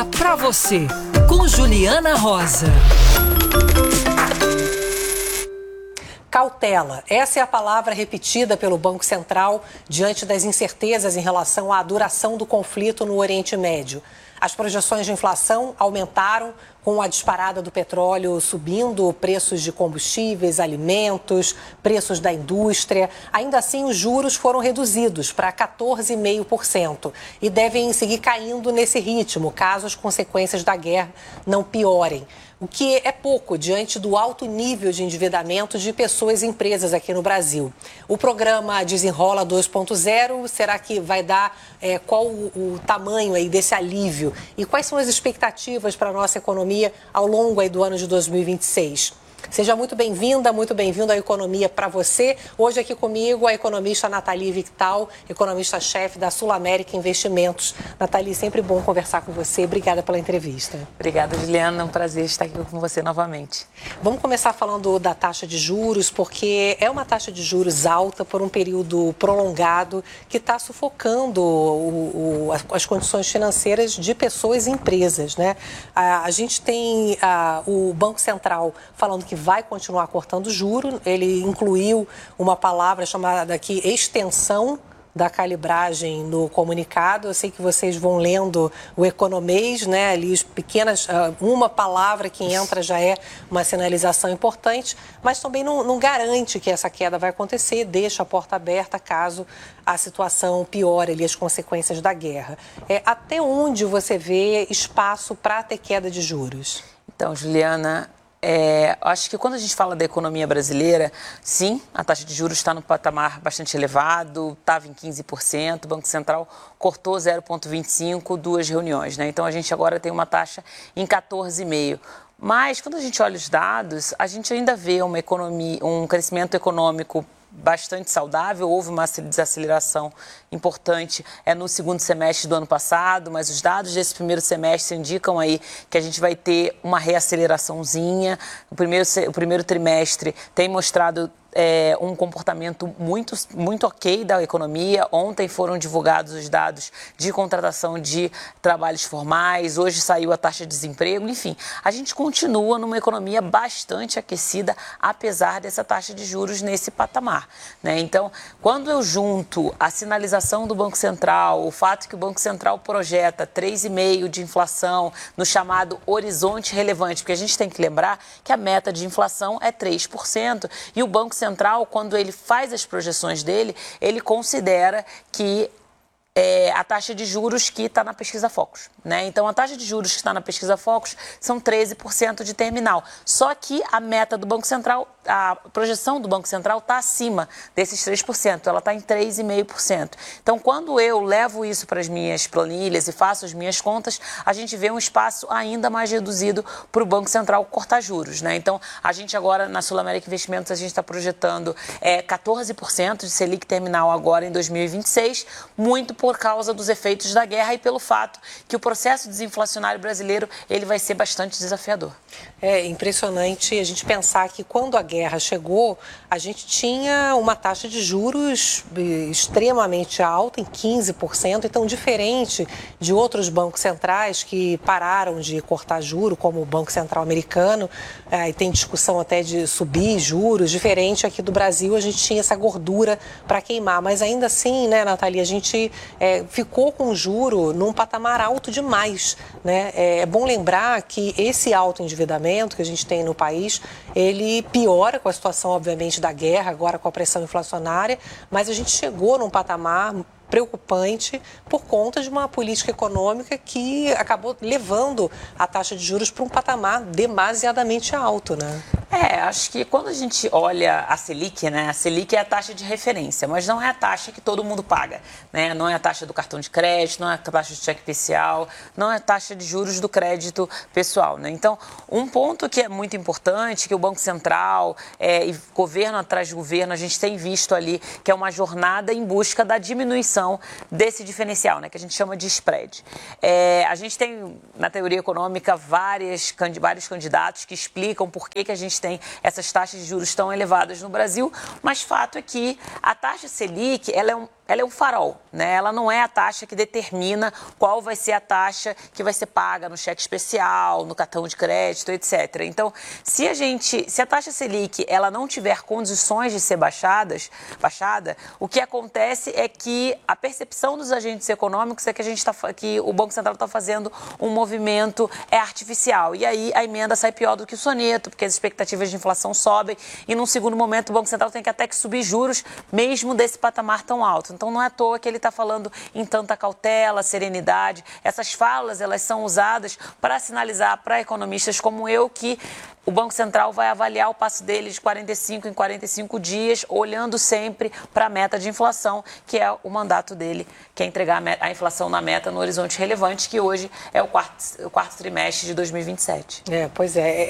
Economia pra você, com Juliana Rosa. Cautela. Essa é a palavra repetida pelo Banco Central diante das incertezas em relação à duração do conflito no Oriente Médio. As projeções de inflação aumentaram com a disparada do petróleo subindo, preços de combustíveis, alimentos, preços da indústria. Ainda assim, os juros foram reduzidos para 14,5% e devem seguir caindo nesse ritmo, caso as consequências da guerra não piorem. O que é pouco diante do alto nível de endividamento de pessoas e empresas aqui no Brasil. O programa Desenrola 2.0, será que vai dar qual o tamanho aí desse alívio? E quais são as expectativas para a nossa economia ao longo aí do ano de 2026? Seja muito bem-vinda, muito bem-vindo à Economia para você. Hoje aqui comigo a economista Nathalie Victal, economista-chefe da Sul América Investimentos. Nathalie, sempre bom conversar com você. Obrigada pela entrevista. Obrigada, Juliana. É um prazer estar aqui com você novamente. Vamos começar falando da taxa de juros, porque é uma taxa de juros alta por um período prolongado que está sufocando as condições financeiras de pessoas e empresas, né? A gente tem o Banco Central falando que vai continuar cortando juros. Ele incluiu uma palavra chamada aqui extensão da calibragem no comunicado. Eu sei que vocês vão lendo o economês, né? Ali as pequenas, uma palavra que entra já é uma sinalização importante, mas também não garante que essa queda vai acontecer, deixa a porta aberta caso a situação piore ali, as consequências da guerra. Até onde você vê espaço para ter queda de juros? Então, Juliana, acho que quando a gente fala da economia brasileira, sim, a taxa de juros está no patamar bastante elevado, estava em 15%, o Banco Central cortou 0,25%, 2 reuniões, né? Então a gente agora tem uma taxa em 14,5%. Mas quando a gente olha os dados, a gente ainda vê uma economia, um crescimento econômico bastante saudável. Houve uma desaceleração importante no segundo semestre do ano passado, mas os dados desse primeiro semestre indicam aí que a gente vai ter uma reaceleraçãozinha. O primeiro trimestre tem mostrado um comportamento muito ok da economia. Ontem foram divulgados os dados de contratação de trabalhos formais, hoje saiu a taxa de desemprego, enfim. A gente continua numa economia bastante aquecida, apesar dessa taxa de juros nesse patamar, né? Então, quando eu junto a sinalização do Banco Central, o fato que o Banco Central projeta 3,5% de inflação no chamado horizonte relevante, porque a gente tem que lembrar que a meta de inflação é 3%, e o Banco Central, quando ele faz as projeções dele, ele considera que a taxa de juros que está na pesquisa Focus, né? Então, a taxa de juros que está na pesquisa Focus são 13% de terminal. Só que a meta do Banco Central, a projeção do Banco Central está acima desses 3%, ela está em 3,5%. Então, quando eu levo isso para as minhas planilhas e faço as minhas contas, a gente vê um espaço ainda mais reduzido para o Banco Central cortar juros, né? Então, a gente agora, na Sul América Investimentos, a gente está projetando 14% de Selic terminal agora em 2026, muito por causa dos efeitos da guerra e pelo fato que o processo desinflacionário brasileiro ele vai ser bastante desafiador. É impressionante a gente pensar que quando a guerra chegou, a gente tinha uma taxa de juros extremamente alta, em 15%, então diferente de outros bancos centrais que pararam de cortar juros, como o Banco Central americano, e tem discussão até de subir juros, diferente aqui do Brasil, a gente tinha essa gordura para queimar, mas ainda assim, né, Nathalie, a gente ficou com o juro num patamar alto demais, né? É bom lembrar que esse alto endividamento que a gente tem no país, ele piora com a situação, obviamente, da guerra, agora com a pressão inflacionária, mas a gente chegou num patamar preocupante por conta de uma política econômica que acabou levando a taxa de juros para um patamar demasiadamente alto, né? Acho que quando a gente olha a Selic, né, a Selic é a taxa de referência, mas não é a taxa que todo mundo paga, né? Não é a taxa do cartão de crédito, não é a taxa de cheque especial, não é a taxa de juros do crédito pessoal, né? Então, um ponto que é muito importante, que o Banco Central e governo atrás de governo, a gente tem visto ali, que é uma jornada em busca da diminuição desse diferencial, né, que a gente chama de spread. A gente tem, na teoria econômica, vários candidatos que explicam por que a gente tem essas taxas de juros tão elevadas no Brasil, mas fato é que a taxa Selic ela ela é um farol, né? Ela não é a taxa que determina qual vai ser a taxa que vai ser paga no cheque especial, no cartão de crédito, etc. Então, se a taxa Selic ela não tiver condições de ser baixada, o que acontece é que a percepção dos agentes econômicos é que o Banco Central está fazendo um movimento artificial. E aí a emenda sai pior do que o soneto, porque as expectativas de inflação sobem e, num segundo momento, o Banco Central tem que até que subir juros, mesmo desse patamar tão alto. Então, não é à toa que ele está falando em tanta cautela, serenidade. Essas falas, elas são usadas para sinalizar para economistas como eu que o Banco Central vai avaliar o passo dele de 45 em 45 dias, olhando sempre para a meta de inflação, que é o mandato dele, que é entregar a inflação na meta no horizonte relevante, que hoje é o quarto trimestre de 2027. Pois é.